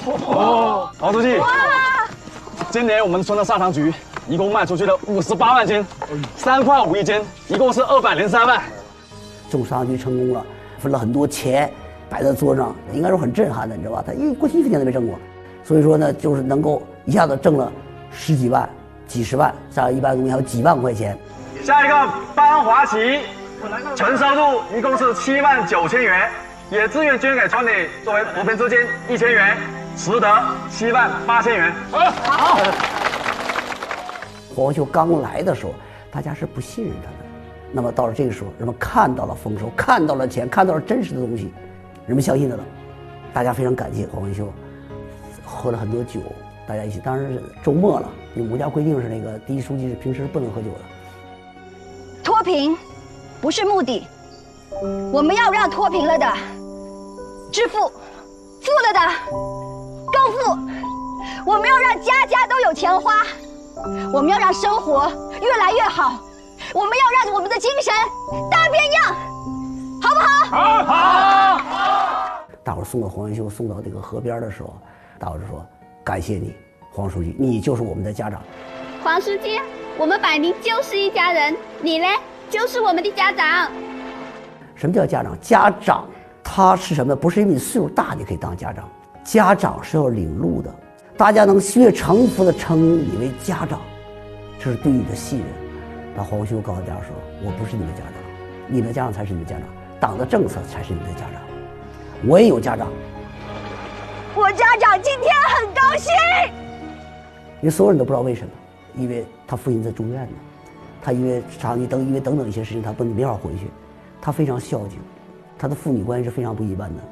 毛书记，今年我们村的砂糖橘一共卖出去了58万斤，3块5一斤，一共是203万。 种砂糖橘成功了，分了很多钱摆在桌上，应该说很震撼的，你知道吧？他过去1分钱都没挣过，所以说呢，就是能够一下子挣了10几万、几十万，像一般东西还有几万块钱。 下一个班华旗，纯收入一共是7万9千元，也自愿捐给村里作为扶贫资金1000元，实得7万8千元。好。 黄文秀刚来的时候，大家是不信任他的。那么到了这个时候，人们看到了丰收，看到了钱，看到了真实的东西，人们相信他了。大家非常感谢黄文秀，喝了很多酒，大家一起。当然是周末了，因为我们家规定是那个第一书记是平时不能喝酒的。 脱贫不是目的，我们要让脱贫了的致富，富了的更富。我们要让家家都有钱花，我们要让生活越来越好。我们要让我们的精神大变样，好不好？ 好。大伙送到黄文秀送到这个河边的时候，大伙就说：“感谢你，黄书记，你就是我们的家长。” 黄书记，我们百宁就是一家人，你呢，就是我们的家长。 什么叫家长？家长他是什么？不是因为你岁数大你可以当家长，家长是要领路的，大家能越诚服的称你为家长，这是对你的信任。那黄文秀告诉大家说：“我不是你们家长，你们的家长才是你们的家长，党的政策才是你们的家长。我也有家长， 我家长今天很高兴。” 因为所有人都不知道为什么，因为他父亲在住院呢，他因为长期因为等等一些事情，他没法回去，他非常孝敬，他的父女关系是非常不一般的。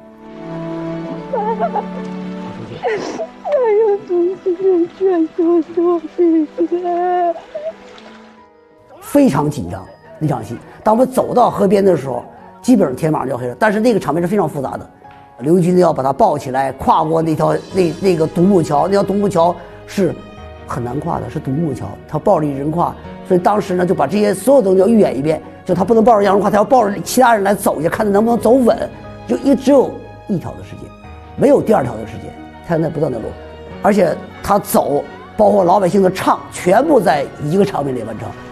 还有同志们劝说作弊的。 非常紧张那场戏。当我们走到河边的时候，基本上天马上就要黑了，但是那个场面是非常复杂的。刘军要把他抱起来，跨过那个独木桥，那条独木桥是很难跨的，是独木桥，他抱着一人跨，所以当时呢就把这些所有东西要预演一遍，就他不能抱着杨荣跨，他要抱着其他人来走一下，看他能不能走稳，就只有一条的时间，没有第二条的时间，他在那不断的走，而且他走，包括老百姓的唱，全部在一个场面里完成。